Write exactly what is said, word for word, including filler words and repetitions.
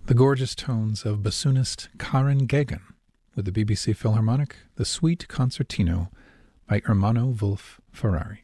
The gorgeous tones of bassoonist Karen Geoghegan with the B B C Philharmonic, the Suite Concertino by Ermanno Wolf Ferrari.